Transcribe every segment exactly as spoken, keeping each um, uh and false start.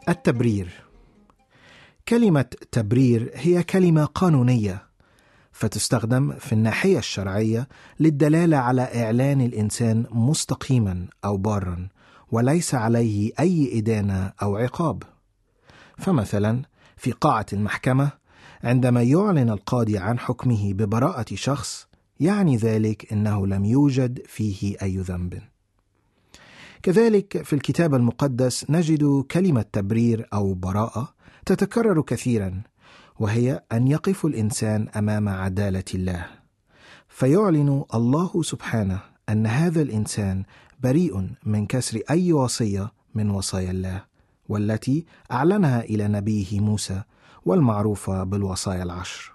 التبرير. كلمة تبرير هي كلمة قانونية، فتستخدم في الناحية الشرعية للدلالة على إعلان الإنسان مستقيما أو بارا وليس عليه أي إدانة أو عقاب. فمثلا في قاعة المحكمة عندما يعلن القاضي عن حكمه ببراءة شخص، يعني ذلك أنه لم يوجد فيه أي ذنب. كذلك في الكتاب المقدس نجد كلمة تبرير أو براءة تتكرر كثيرا، وهي أن يقف الإنسان أمام عدالة الله، فيعلن الله سبحانه أن هذا الإنسان بريء من كسر أي وصية من وصايا الله، والتي أعلنها إلى نبيه موسى، والمعروفة بالوصايا العشر.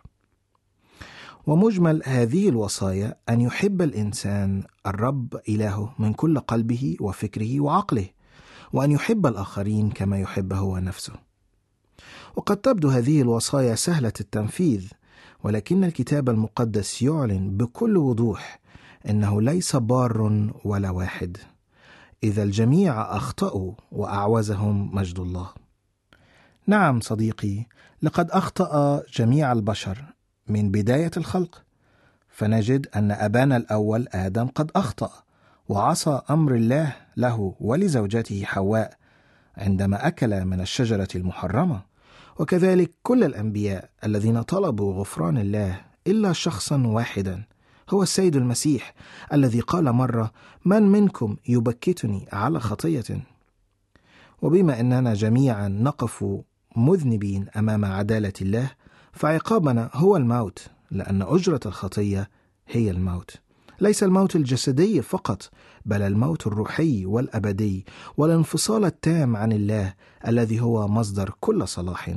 ومجمل هذه الوصايا أن يحب الإنسان الرب إلهه من كل قلبه وفكره وعقله، وأن يحب الآخرين كما يحب هو نفسه. وقد تبدو هذه الوصايا سهلة التنفيذ، ولكن الكتاب المقدس يعلن بكل وضوح أنه ليس بار ولا واحد، إذا الجميع أخطأوا وأعوزهم مجد الله. نعم صديقي، لقد أخطأ جميع البشر من بداية الخلق، فنجد أن أبانا الأول آدم قد أخطأ وعصى أمر الله له ولزوجته حواء عندما أكل من الشجرة المحرمة، وكذلك كل الأنبياء الذين طلبوا غفران الله إلا شخصا واحدا، هو السيد المسيح الذي قال مرة: من منكم يبكتني على خطية؟ وبما أننا جميعا نقف مذنبين أمام عدالة الله، فعقابنا هو الموت، لأن أجرة الخطية هي الموت، ليس الموت الجسدي فقط، بل الموت الروحي والأبدي، والانفصال التام عن الله الذي هو مصدر كل صلاح.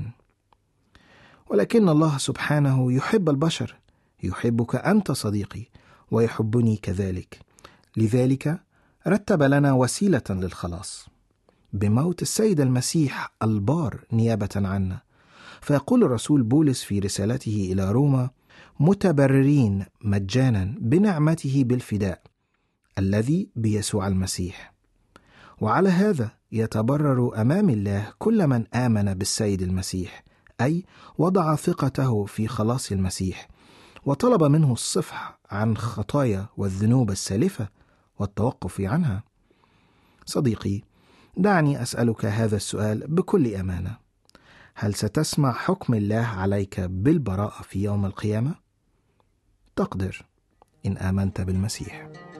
ولكن الله سبحانه يحب البشر، يحبك أنت صديقي، ويحبني كذلك، لذلك رتب لنا وسيلة للخلاص بموت السيد المسيح البار نيابة عنا. فيقول الرسول بولس في رسالته إلى روما: متبررين مجانا بنعمته بالفداء الذي بيسوع المسيح. وعلى هذا يتبرر أمام الله كل من آمن بالسيد المسيح، أي وضع ثقته في خلاص المسيح، وطلب منه الصفح عن خطايا والذنوب السالفة والتوقف عنها. صديقي، دعني أسألك هذا السؤال بكل أمانة: هل ستسمع حكم الله عليك بالبراءة في يوم القيامة؟ تقدر إن آمنت بالمسيح.